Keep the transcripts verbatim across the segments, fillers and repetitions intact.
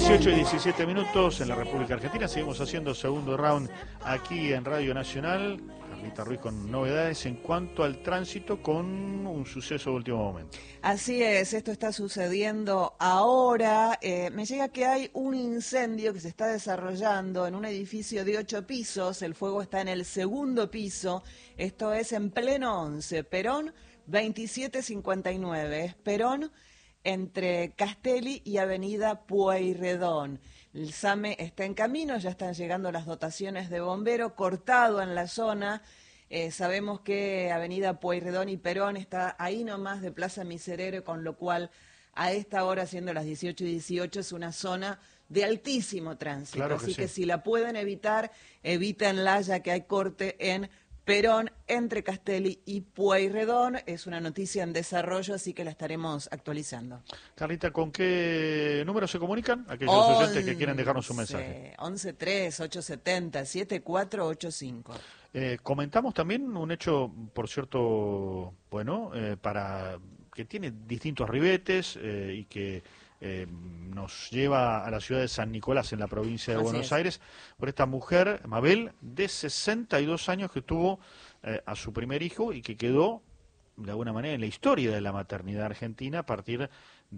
dieciocho y diecisiete minutos en la República Argentina. Seguimos haciendo segundo round aquí en Radio Nacional. Carlita Ruiz con novedades en cuanto al tránsito con un suceso de último momento. Así es, esto está sucediendo ahora. Eh, me llega que hay un incendio que se está desarrollando en un edificio de ocho pisos. El fuego está en el segundo piso. Esto es en pleno once, Perón veintisiete cincuenta y nueve. Es Perón entre Castelli y Avenida Pueyrredón. El SAME está en camino, ya están llegando las dotaciones de bombero, cortado en la zona. Eh, sabemos que Avenida Pueyrredón y Perón está ahí nomás de Plaza Miserere, con lo cual a esta hora, siendo las dieciocho y dieciocho, es una zona de altísimo tránsito. Claro que Así sí. que si la pueden evitar, evítenla, ya que hay corte en Perón entre Castelli y Pueyrredón. Es una noticia en desarrollo, así que la estaremos actualizando. Carlita, ¿con qué número se comunican aquellos oyentes que quieren dejarnos un mensaje? once tres ocho setenta siete cuatro ocho cinco. Eh, comentamos también un hecho, por cierto, bueno, eh, para que tiene distintos ribetes eh, y que eh, nos lleva a la ciudad de San Nicolás, en la provincia de Así Buenos es. Aires, por esta mujer, Mabel, de sesenta y dos años, que tuvo eh, a su primer hijo y que quedó, de alguna manera, en la historia de la maternidad argentina a partir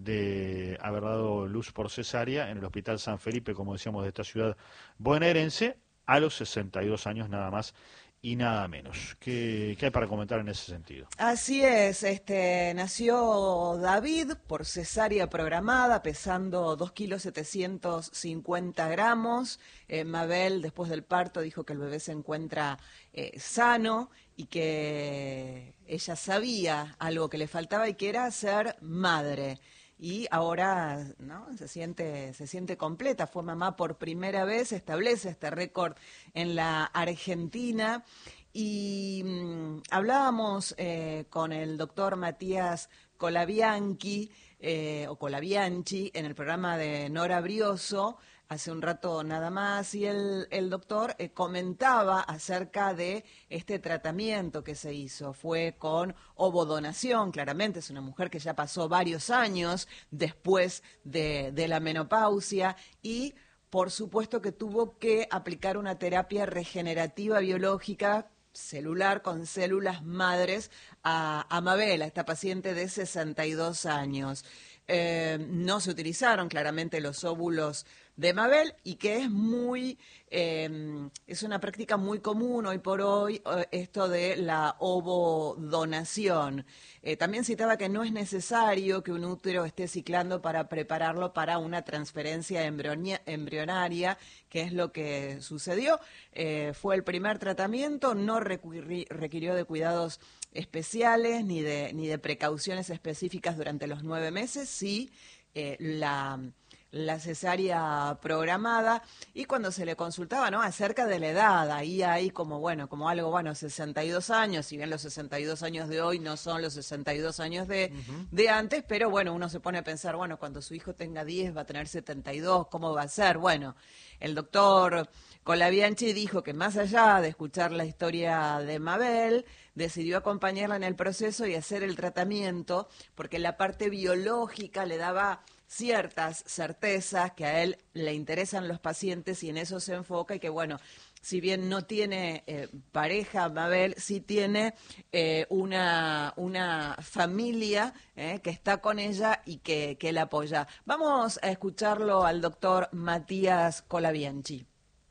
de haber dado luz por cesárea en el Hospital San Felipe, como decíamos, de esta ciudad bonaerense, a los sesenta y dos años nada más y nada menos. ¿Qué, qué hay para comentar en ese sentido? Así es, este nació David por cesárea programada, pesando dos kilos setecientos cincuenta gramos. Eh, Mabel, después del parto, dijo que el bebé se encuentra eh, sano y que ella sabía algo que le faltaba y que era ser madre. Y ahora, ¿no?, se siente, se siente completa. Fue mamá por primera vez, establece este récord en la Argentina. Y mmm, hablábamos eh, con el doctor Matías Colabianchi, eh, o Colabianchi, en el programa de Nora Brioso, hace un rato nada más, y el, el doctor eh, comentaba acerca de este tratamiento que se hizo. Fue con ovodonación, claramente es una mujer que ya pasó varios años después de, de la menopausia, y por supuesto que tuvo que aplicar una terapia regenerativa biológica celular con células madres a, a Mabel, a esta paciente de sesenta y dos años. Eh, no se utilizaron claramente los óvulos de Mabel, y que es muy eh, es una práctica muy común hoy por hoy, eh, esto de la ovodonación. Eh, también citaba que no es necesario que un útero esté ciclando para prepararlo para una transferencia embrionia, embrionaria, que es lo que sucedió. Eh, fue el primer tratamiento, no requiri, requirió de cuidados especiales ni de, ni de precauciones específicas durante los nueve meses, sí eh, la... la cesárea programada. Y cuando se le consultaba, ¿no?, acerca de la edad, ahí hay como, bueno, como algo, bueno, sesenta y dos años, si bien los sesenta y dos años de hoy no son los sesenta y dos años de, uh-huh. de antes, pero bueno, uno se pone a pensar, bueno, cuando su hijo tenga diez va a tener setenta y dos, ¿cómo va a ser? Bueno, el doctor Colabianchi dijo que más allá de escuchar la historia de Mabel, decidió acompañarla en el proceso y hacer el tratamiento, porque la parte biológica le daba ciertas certezas que a él le interesan los pacientes, y en eso se enfoca, y que bueno, si bien no tiene eh, pareja, Mabel, sí tiene eh, una, una familia eh, que está con ella y que, que la apoya. Vamos a escucharlo al doctor Matías Colabianchi.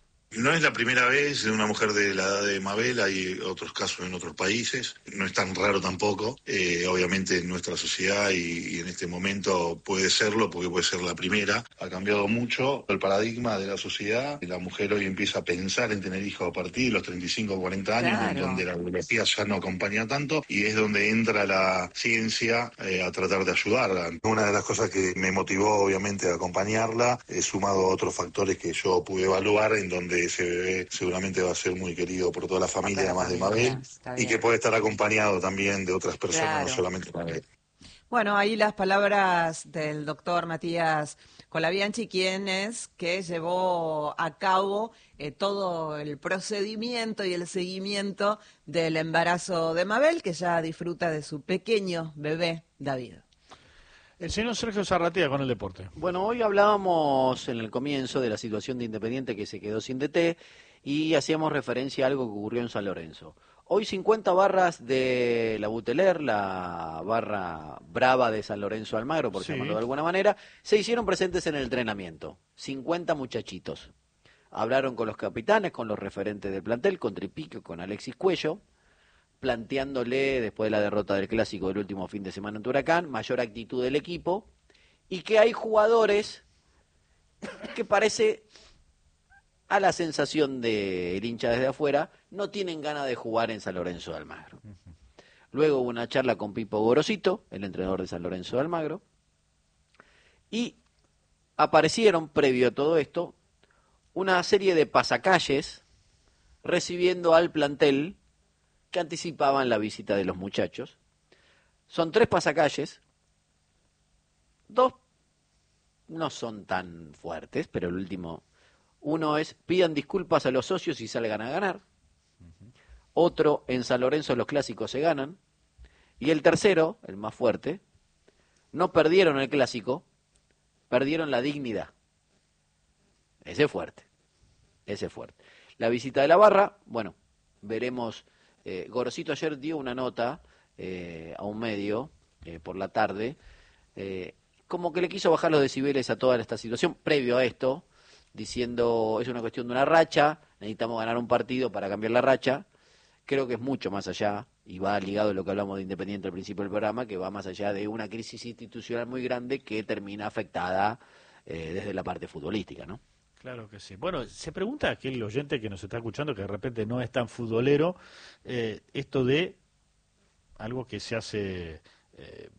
No es la primera vez de una mujer de la edad de Mabel, hay otros casos en otros países, no es tan raro tampoco, eh, obviamente en nuestra sociedad y, y en este momento puede serlo porque puede ser la primera. Ha cambiado mucho el paradigma de la sociedad, la mujer hoy empieza a pensar en tener hijos a partir de los treinta y cinco o cuarenta años, claro, en donde la biología ya no acompaña tanto, y es donde entra la ciencia eh, a tratar de ayudarla. Una de las cosas que me motivó obviamente a acompañarla, eh, sumado a otros factores que yo pude evaluar, en donde ese bebé seguramente va a ser muy querido por toda la familia, además de Mabel, y que puede estar acompañado también de otras personas, claro, no solamente Mabel. Bueno, ahí las palabras del doctor Matías Colabianchi, quien es que llevó a cabo eh, todo el procedimiento y el seguimiento del embarazo de Mabel, que ya disfruta de su pequeño bebé David. El señor Sergio Zarratea con el deporte. Bueno, hoy hablábamos en el comienzo de la situación de Independiente que se quedó sin D T y hacíamos referencia a algo que ocurrió en San Lorenzo. Hoy cincuenta barras de la Buteler, la barra brava de San Lorenzo Almagro, por Sí. llamarlo de alguna manera, se hicieron presentes en el entrenamiento. cincuenta muchachitos. Hablaron con los capitanes, con los referentes del plantel, con Tripico, con Alexis Cuello, planteándole, después de la derrota del Clásico del último fin de semana en Huracán, mayor actitud del equipo, y que hay jugadores que parece, a la sensación del hincha desde afuera, no tienen ganas de jugar en San Lorenzo de Almagro. Luego hubo una charla con Pipo Gorosito, el entrenador de San Lorenzo de Almagro, y aparecieron, previo a todo esto, una serie de pasacalles recibiendo al plantel que anticipaban la visita de los muchachos. Son tres pasacalles, dos no son tan fuertes, pero el último, uno es: pidan disculpas a los socios y salgan a ganar. Otro: en San Lorenzo los clásicos se ganan. Y el tercero, el más fuerte: no perdieron el clásico, perdieron la dignidad. Ese es fuerte, ese es fuerte. La visita de la barra, bueno, veremos. Eh, Gorosito ayer dio una nota eh, a un medio eh, por la tarde, eh, como que le quiso bajar los decibeles a toda esta situación, previo a esto, diciendo: es una cuestión de una racha, necesitamos ganar un partido para cambiar la racha. Creo que es mucho más allá, y va ligado a lo que hablamos de Independiente al principio del programa, que va más allá de una crisis institucional muy grande que termina afectada eh, desde la parte futbolística, ¿no? Claro que sí. Bueno, se pregunta aquel oyente que nos está escuchando, que de repente no es tan futbolero, eh, esto de algo que se hace eh,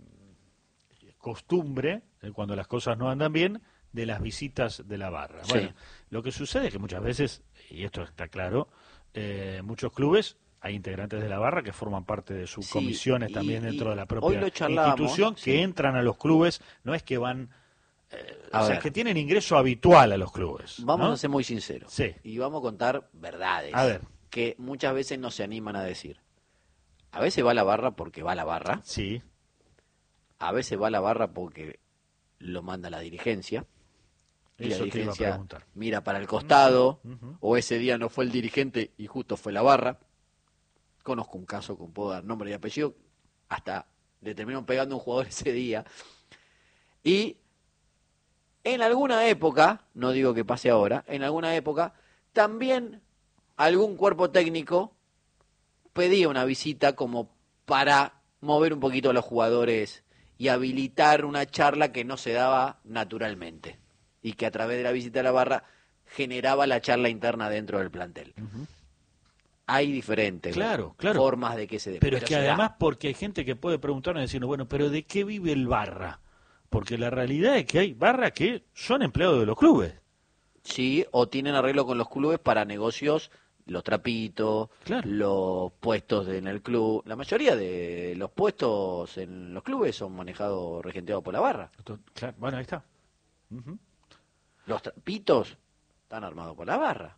costumbre, eh, cuando las cosas no andan bien, de las visitas de la barra. Sí. Bueno, lo que sucede es que muchas veces, y esto está claro, eh, muchos clubes, hay integrantes de la barra que forman parte de sus Sí, comisiones y- también y dentro de la hoy propia lo charlábamos, institución, que sí. entran a los clubes, no es que van... Eh, A o sea, ver. que tienen ingreso habitual a los clubes. Vamos ¿no? a ser muy sinceros. Sí. Y vamos a contar verdades A ver. que muchas veces no se animan a decir. A veces va a la barra porque va a la barra. Sí, A veces va a la barra porque lo manda la dirigencia. Y la eso te iba a dirigencia preguntar. mira para el costado. Ujú. O ese día no fue el dirigente y justo fue la barra. Conozco un caso con puedo dar nombre y apellido. Hasta le terminaron pegando a un jugador ese día. Y en alguna época, no digo que pase ahora, en alguna época, también algún cuerpo técnico pedía una visita como para mover un poquito a los jugadores y habilitar una charla que no se daba naturalmente y que a través de la visita a la barra generaba la charla interna dentro del plantel. Ujú. Hay diferentes Claro, claro. formas de que se dé. Pero es que se da. además, porque hay gente que puede preguntarnos y decirnos, bueno, pero ¿de qué vive el barra? Porque la realidad es que hay barra que son empleados de los clubes. Sí, o tienen arreglo con los clubes para negocios, los trapitos, Claro. los puestos en el club. La mayoría de los puestos en los clubes son manejados, regenteados por la barra. Esto- claro, bueno, ahí está. Ujú. Los trapitos están armados por la barra.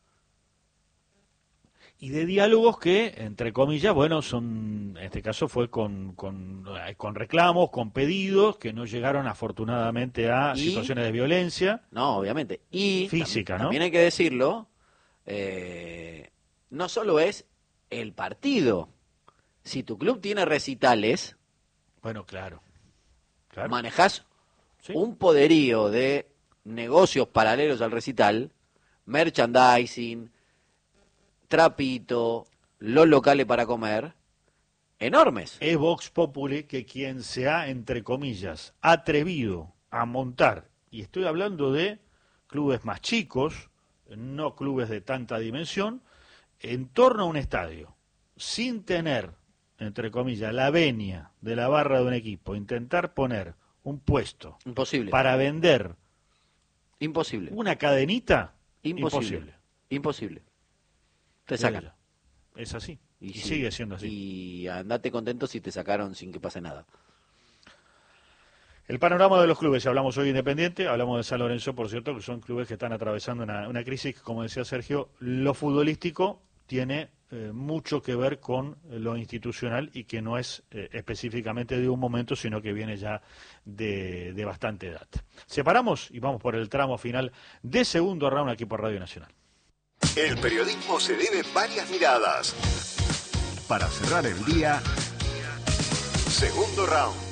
Y de diálogos que, entre comillas, bueno, son, en este caso fue con, con, eh, con reclamos, con pedidos, que no llegaron afortunadamente a Y- situaciones de violencia. No, obviamente. Y Física, tam- ¿no? también hay que decirlo, eh, no solo es el partido. Si tu club tiene recitales, Bueno, claro. Claro. manejás Sí. un poderío de negocios paralelos al recital, merchandising, trapito, los locales para comer, enormes. Es Vox Populi que quien se ha, entre comillas, atrevido a montar, y estoy hablando de clubes más chicos, no clubes de tanta dimensión, en torno a un estadio, sin tener, entre comillas, la venia de la barra de un equipo, intentar poner un puesto Imposible. para vender Imposible. una cadenita, Imposible. imposible. Imposible. Te Digo sacan. yo. Es así. Y, sí, sigue siendo así. Y andate contento si te sacaron sin que pase nada. El panorama de los clubes, ya hablamos hoy de Independiente, hablamos de San Lorenzo, por cierto, que son clubes que están atravesando una, una crisis, como decía Sergio, lo futbolístico tiene eh, mucho que ver con lo institucional y que no es eh, específicamente de un momento, sino que viene ya de, de bastante edad. Separamos y vamos por el tramo final de Segundo Round aquí por Radio Nacional. El periodismo se debe varias miradas. Para cerrar el día, Segundo Round.